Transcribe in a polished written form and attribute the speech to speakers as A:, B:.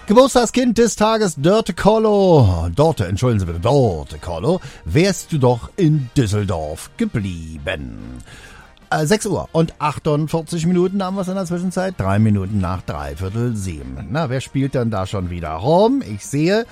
A: Geburtstagskind des Tages, Dörte Kollo. Entschuldigen Sie bitte, Dörte Kollo. Wärst du doch in Düsseldorf geblieben. 6 Uhr und 48 Minuten haben wir es in der Zwischenzeit. 3 Minuten nach 7:15. Na, wer spielt denn da schon wieder rum? Ich sehe,